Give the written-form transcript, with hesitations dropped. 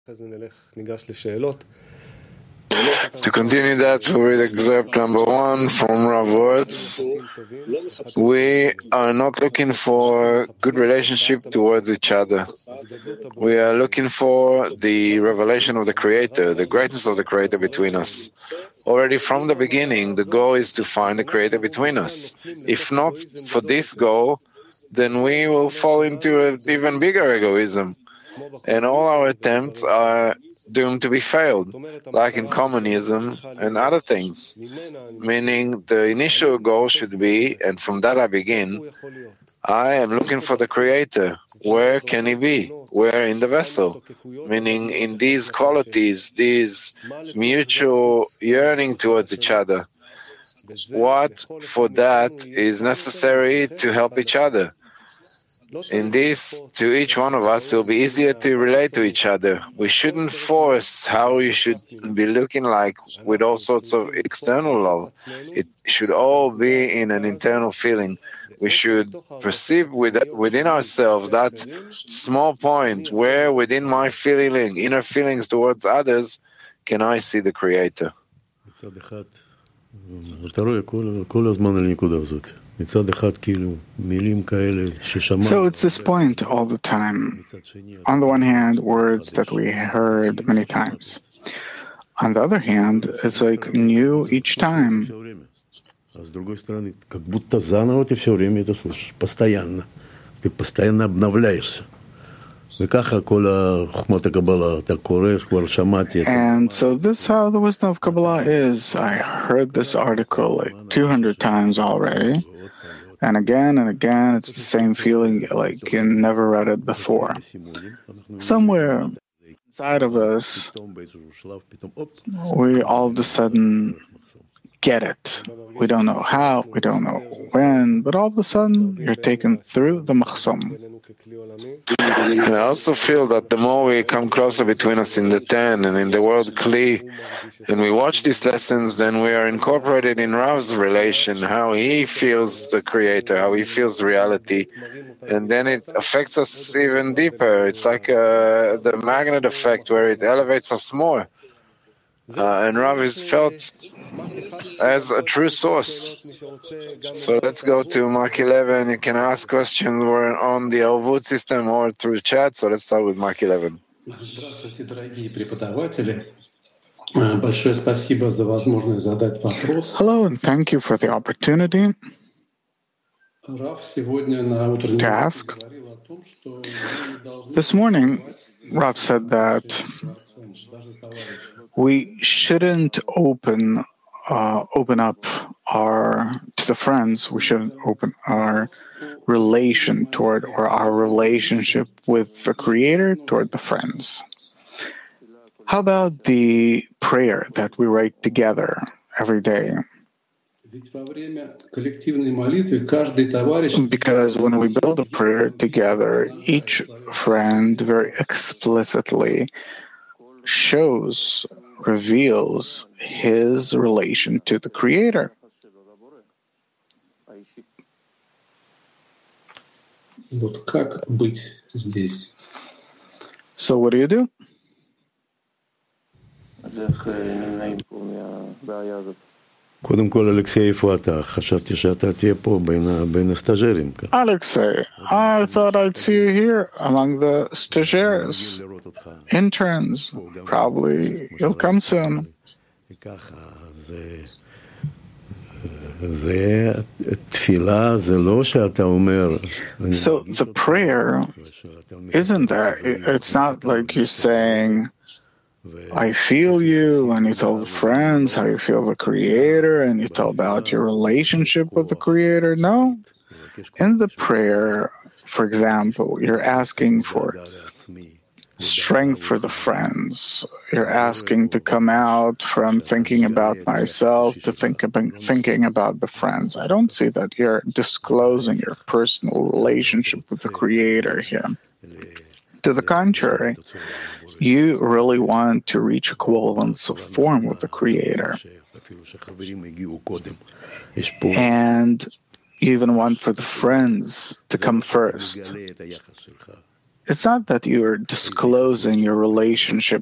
To continue that, we'll read excerpt number 1 from Rav words. We are not looking for good relationship towards each other. We are looking for the revelation of the Creator, the greatness of the Creator between us. Already from the beginning, the goal is to find the Creator between us. If not for this goal, then we will fall into an even bigger egoism. And all our attempts are doomed to be failed, like in communism and other things. Meaning the initial goal should be, and from that I begin, I am looking for the Creator. Where can He be? Where in the vessel? Meaning in these qualities, these mutual yearning towards each other. What for that is necessary to help each other? In this, to each one of us, it will be easier to relate to each other. We shouldn't force how you should be looking like with all sorts of external love. It should all be in an internal feeling. We should perceive within ourselves that small point where within my feeling, inner feelings towards others, can I see the Creator. So it's this point all the time. On the one hand, words that we heard many times. On the other hand, it's like new each time. А с другой стороны, как будто заново ты все время это слышишь, постоянно. Ты постоянно обновляешься. And so this is how the wisdom of Kabbalah is. I heard this article like 200 times already. And again, it's the same feeling like you never read it before. Somewhere inside of us, we all of a sudden get it. We don't know how, we don't know when, but all of a sudden you're taken through the Makhsum. I also feel that the more we come closer between us in the Ten and in the world Kli, and we watch these lessons, then we are incorporated in Rav's relation, how he feels the Creator, how he feels reality, and then it affects us even deeper. It's like the magnet effect where it elevates us more. And Rav is felt as a true source. So let's go to Mark 11. You can ask questions on the Elvut system or through chat. So let's start with Mark 11. Здравствуйте, дорогие преподаватели. Большое спасибо за возможность задать вопрос. Hello, and thank you for the opportunity Рав сегодня на утреннем говорил о том, что This morning, Rav said that we shouldn't open up to the friends. We shouldn't open our relation toward, or our relationship with the Creator toward the friends. How about the prayer that we write together every day? Because when we build a prayer together, each friend very explicitly reveals his relation to the Creator. Вот как быть здесь? So what do you do? קודם כל, אלכסי, איפה אתה? חשבתי שאתה תהיה פה בין הסטאז'רים. Alexei, I thought I'd see you here among the stagiaires, interns. Probably you'll come soon. תפילה זה לא שאתה אומר... So the prayer isn't that, it's not like you're saying, I feel you, and you tell the friends how you feel the Creator, and you tell about your relationship with the Creator. No. In the prayer, for example, you're asking for strength for the friends. You're asking to come out from thinking about myself to thinking about the friends. I don't see that you're disclosing your personal relationship with the Creator here. To the contrary, you really want to reach equivalence of form with the Creator. And you even want for the friends to come first. it's not that you're disclosing your relationship